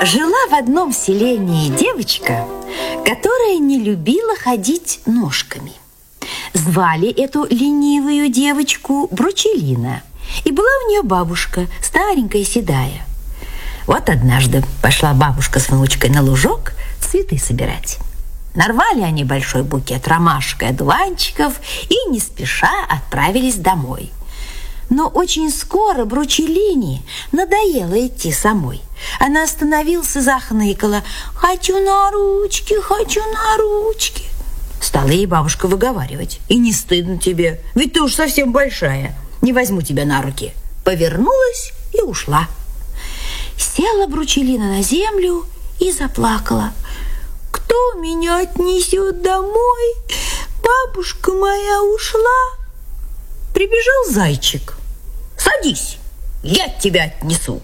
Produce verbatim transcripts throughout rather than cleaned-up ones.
Жила в одном селении девочка, которая не любила ходить ножками. Звали эту ленивую девочку Бручелина, и была у нее бабушка, старенькая, седая. Вот однажды пошла бабушка с внучкой на лужок цветы собирать. Нарвали они большой букет ромашек и одуванчиков и не спеша отправились домой. Но очень скоро Бручелине надоело идти самой. Она остановилась и захныкала: «Хочу на ручки, хочу на ручки». Стала ей бабушка выговаривать: «И не стыдно тебе, ведь ты уж совсем большая, не возьму тебя на руки». Повернулась и ушла. Села Бручелина на землю и заплакала. «Кто меня отнесет домой? Бабушка моя ушла». Прибежал зайчик. «Садись, я тебя отнесу».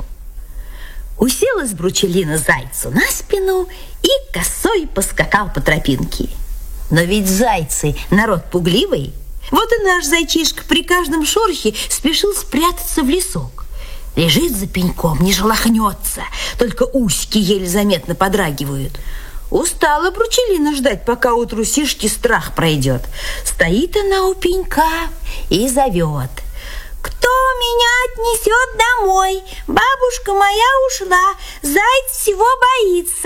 Уселась Бручелина зайцу на спину и косой поскакал по тропинке. Но ведь зайцы народ пугливый. Вот и наш зайчишка при каждом шорохе спешил спрятаться в лесок. Лежит за пеньком, не шелохнется, только усики еле заметно подрагивают. Устала Бручелина ждать, пока у трусишки страх пройдет. Стоит она у пенька и зовет: «Кто меня отнесет домой? Бабушка моя ушла, заяц всего боится».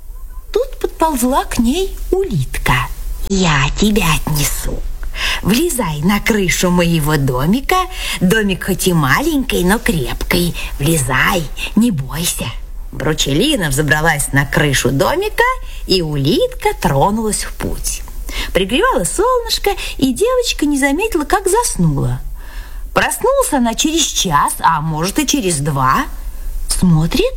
Тут подползла к ней улитка. «Я тебя отнесу. Влезай на крышу моего домика. Домик хоть и маленький, но крепкий. Влезай, не бойся». Бручелина взобралась на крышу домика, и улитка тронулась в путь. Пригревало солнышко, и девочка не заметила, как заснула. Проснулась она через час, а может и через два. Смотрит,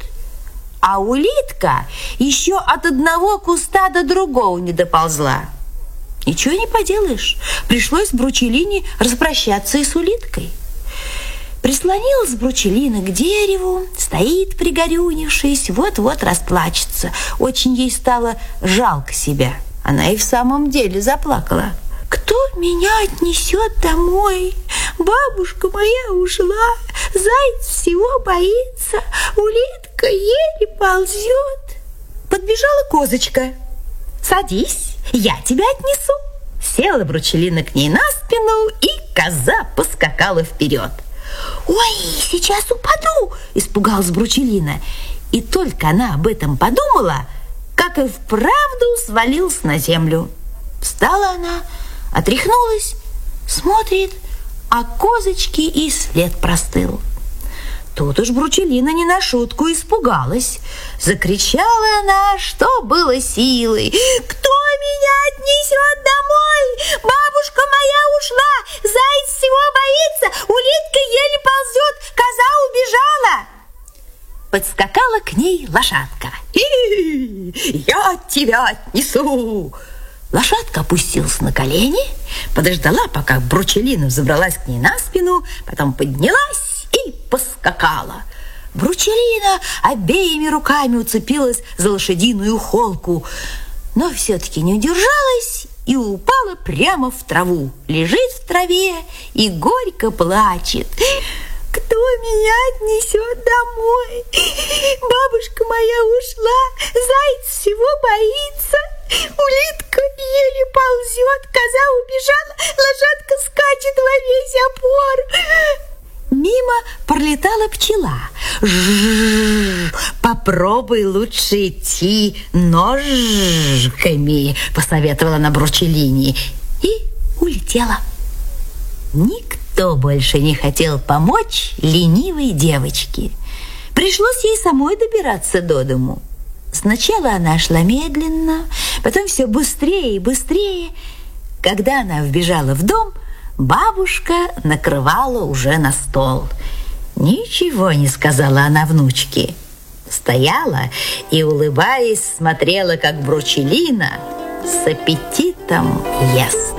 а улитка еще от одного куста до другого не доползла. Ничего не поделаешь, пришлось Бручелине распрощаться и с улиткой. Прислонилась Бручелина к дереву, стоит пригорюнившись, вот-вот расплачется. Очень ей стало жалко себя. Она и в самом деле заплакала. «Кто меня отнесет домой? Бабушка моя ушла, заяц всего боится, улитка еле ползет». Подбежала козочка. «Садись, я тебя отнесу». Села Бручелина к ней на спину, и коза поскакала вперед. «Ой, сейчас упаду!» – испугалась Бручелина. И только она об этом подумала, как и вправду свалилась на землю. Встала она, отряхнулась, смотрит, а козочки и след простыл. Тут уж Бручелина не на шутку испугалась. Закричала она, что было силы: «Кто меня отнесет домой? Бабушка моя ушла, заяц всего боится, улитка еле ползет, коза убежала». Подскакала к ней лошадка. «И, я тебя отнесу». Лошадка опустилась на колени, подождала, пока Бручелина взобралась к ней на спину, потом поднялась и поскакала. Бручелина обеими руками уцепилась за лошадиную холку, но все-таки не удержалась и упала прямо в траву. Лежит в траве и горько плачет. «Кто меня отнесет домой? Бабушка моя ушла, заяц всего боится, улитка еле ползет, коза убежала, лошадка скачет во весь опор». Мимо пролетала пчела. «Жжж, попробуй лучше идти ножками», посоветовала она Бручелине, и улетела. Никто больше не хотел помочь ленивой девочке. Пришлось ей самой добираться до дому. Сначала она шла медленно, потом все быстрее и быстрее. Когда она вбежала в дом, бабушка накрывала уже на стол. Ничего не сказала она внучке. Стояла и, улыбаясь, смотрела, как Бручелина с аппетитом ест.